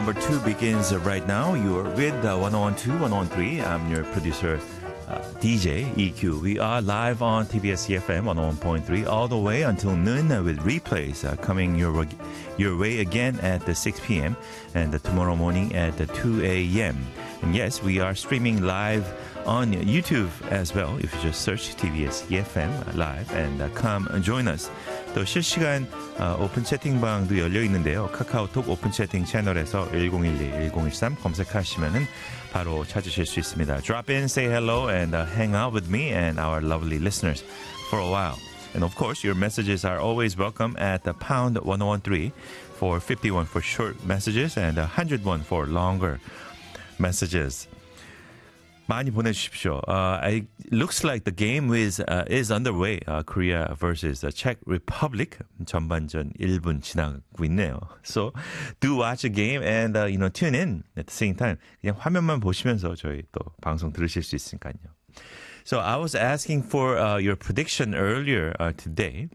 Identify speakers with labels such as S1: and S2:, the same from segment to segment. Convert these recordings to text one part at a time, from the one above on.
S1: number 2 begins right now. You are with 1012, 1013. I'm your producer, DJ EQ. We are live on TBS EFM 101.3 all the way until noon with replays coming your way again at 6 p.m. and tomorrow morning at 2 a.m. And yes, we are streaming live on YouTube as well. If you just search TBS EFM live and come join us. 또 실시간 오픈 채팅방도 열려 있는데요. 카카오톡 오픈 채팅 채널에서 1012-1013 검색하시면은 바로 찾으실 수 있습니다. Drop in, say hello, and hang out with me and our lovely listeners for a while. And of course, your messages are always welcome at the pound 1013 for 51 for short messages and 101 for longer messages. 많이 보내주십시오. It looks like the game is underway. Korea versus the Czech Republic. 전반전 1분 지나고 있네요. So do watch the game and tune in at the same time. 그냥 화면만 보시면서 저희 또 방송 들으실 수 있으니까요. So I was asking for your prediction earlier today.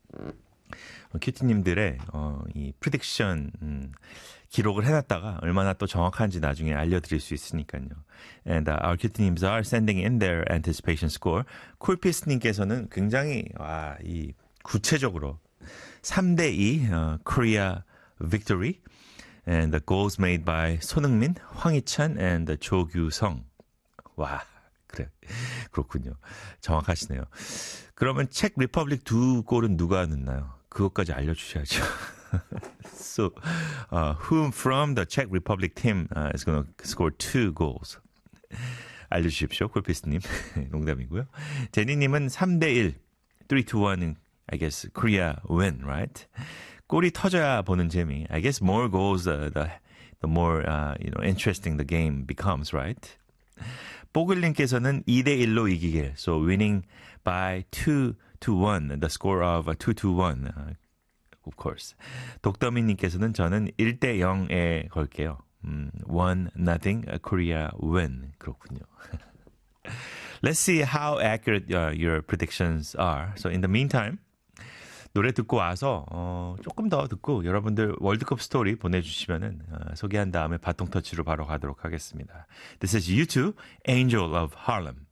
S1: 큐티님들의 이 프리딕션 기록을 해놨다가 얼마나 또 정확한지 나중에 알려드릴 수 있으니까요. And our 큐티님s are sending in their anticipation score. 쿨피스님께서는 굉장히 이 구체적으로 3대2 Korea victory and the goals made by 손흥민, 황희찬 and 조규성. 와, 그래 그렇군요. 정확하시네요. 그러면 책 리퍼블릭 2골은 누가 넣나요? 그것까지 알려주셔야죠. So, whom from the Czech Republic team is going to score 2 goals? 알려주십시오, 콜피스님. 농담이고요. 제니님은 3대1, 3-1, I guess Korea win, right? 골이 터져야 보는 재미. I guess more goals, the more interesting the game becomes, right? 뽀글님께서는 2대1로 이기길. So winning by 2-1, the score of 2-1. Of course. 독더미님께서는 저는 1대0에 걸게요. 1-0 Korea win. 그렇군요. Let's see how accurate your predictions are. So in the meantime, 노래 듣고 와서 조금 더 듣고 여러분들 월드컵 스토리 보내주시면은 소개한 다음에 바통 터치로 바로 가도록 하겠습니다. This is U2, Angel of Harlem.